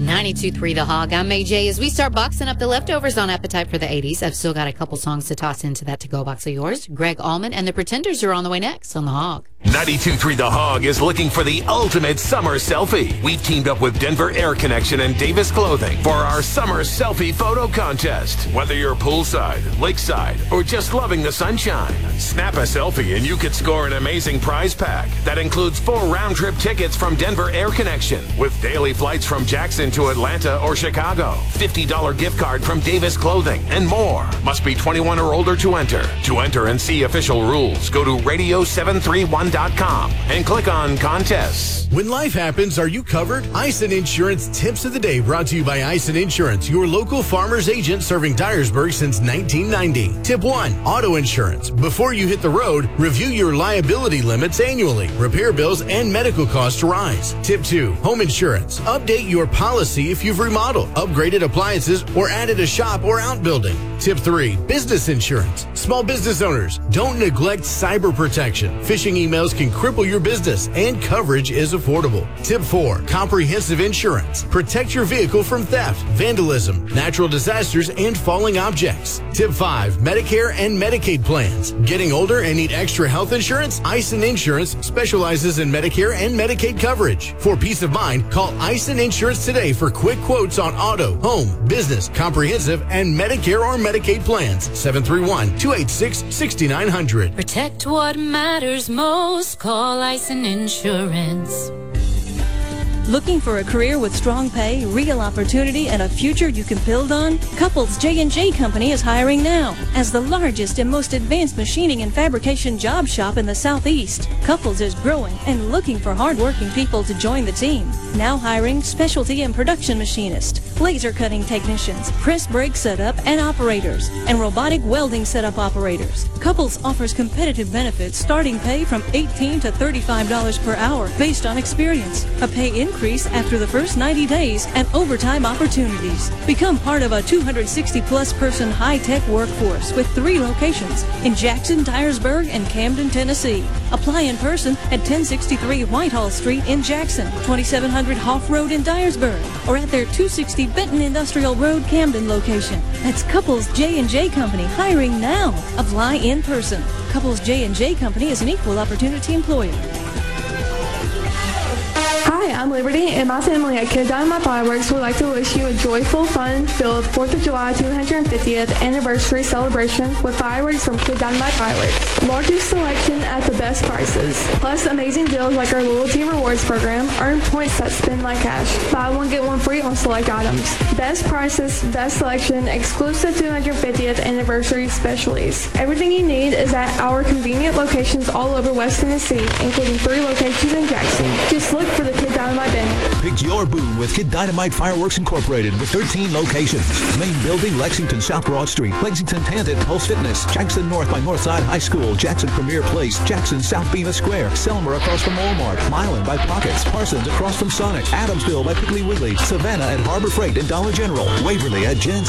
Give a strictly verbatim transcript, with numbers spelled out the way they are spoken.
ninety-two point three The Hog. I'm A J. As we start boxing up the leftovers on Appetite for the eighties, I've still got a couple songs to toss into that to-go box of yours. Greg Allman and the Pretenders are on the way next on The Hog. ninety-two point three The Hog is looking for the ultimate summer selfie. We've teamed up with Denver Air Connection and Davis Clothing for our summer selfie photo contest. Whether you're poolside, lakeside, or just loving the sunshine, snap a selfie and you could score an amazing prize pack that includes four round-trip tickets from Denver Air Connection with daily flights from Jackson to Atlanta or Chicago, fifty dollars gift card from Davis Clothing, and more. Must be twenty-one or older to enter. To enter and see official rules, go to radio seven three one dot com and click on contests. When life happens, are you covered? Eisen Insurance Tips of the Day brought to you by Eisen Insurance, your local farmer's agent serving Dyersburg since nineteen ninety. Tip one, auto insurance. Before you hit the road, review your liability limits annually. Repair bills and medical costs rise. Tip two, home insurance. Update your policy if you've remodeled, upgraded appliances, or added a shop or outbuilding. Tip three, business insurance. Small business owners, don't neglect cyber protection. Phishing emails can cripple your business, and coverage is affordable. Tip four, comprehensive insurance. Protect your vehicle from theft, vandalism, natural disasters, and falling objects. Tip five, Medicare and Medicaid plans. Getting older and need extra health insurance? Eisen Insurance specializes in Medicare and Medicaid coverage. For peace of mind, call Eisen Insurance today for quick quotes on auto, home, business, comprehensive, and Medicare or Medicaid plans. seven three one, two eight six, six nine zero zero. Protect what matters most. Call Eisen Insurance. Looking for a career with strong pay, real opportunity, and a future you can build on? Couples J and J Company is hiring now. As the largest and most advanced machining and fabrication job shop in the Southeast, Couples is growing and looking for hardworking people to join the team. Now hiring specialty and production machinists, laser cutting technicians, press brake setup and operators, and robotic welding setup operators. Couples offers competitive benefits, starting pay from eighteen to thirty-five dollars per hour based on experience. A pay increase Increase after the first ninety days and overtime opportunities. Become part of a two hundred sixty plus person high-tech workforce with three locations in Jackson, Dyersburg, and Camden, Tennessee. Apply in person at ten sixty-three Whitehall Street in Jackson, twenty-seven hundred Hoff Road in Dyersburg, or at their two sixty Benton Industrial Road, Camden location. That's Couples J and J Company hiring now. Apply in person. Couples J and J Company is an equal opportunity employer. Hi, I'm Liberty, and my family at Kid Dynamite Fireworks would like to wish you a joyful, fun-filled fourth of July two hundred fiftieth anniversary celebration with fireworks from Kid Dynamite Fireworks. Largest selection at the best prices, plus amazing deals like our loyalty rewards program, earn points that spin like cash. Buy one, get one free on select items. Best prices, best selection, exclusive two hundred fiftieth anniversary specials. Everything you need is at our convenient locations all over West Tennessee, including three locations in Jackson. Just look for the Kid Dynamite banner. Pick your boom with Kid Dynamite Fireworks Incorporated with thirteen locations. Main building, Lexington South Broad Street, Lexington tenth at Pulse Fitness, Jackson North by Northside High School, Jackson Premier Place, Jackson South Bena Square, Selmer across from Walmart, Milan by Pockets, Parsons across from Sonic, Adamsville by Piggly Wiggly, Savannah at Harbor Freight and Dollar General, Waverly at Jen's